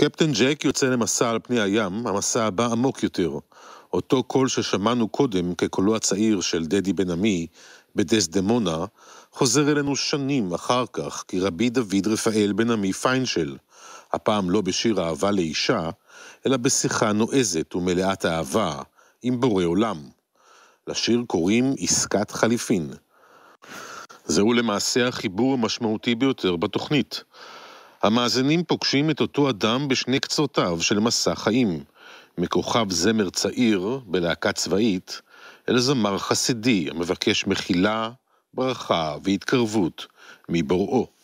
קפטן ג'ק יוצא למסע על פני הים, המסע הבא עמוק יותר. אותו קול ששמענו קודם כקולו הצעיר של דדי בן עמי בדסדמונה, חוזר אלינו שנים אחר כך כרבי דוד רפאל בן עמי פיינשל, הפעם לא בשיר אהבה לאישה, אלא בשיחה נועזת ומלאת אהבה עם בורא עולם. לשיר קוראים עסקת חליפין. זהו למעשה החיבור המשמעותי ביותר בתוכנית. המאזינים פוגשים את אותו אדם בשני קצותיו של מסע חיים, מכוכב זמר צעיר בלהקה צבאית, אל זמר חסידי המבקש מחילה, ברכה והתקרבות מבוראו.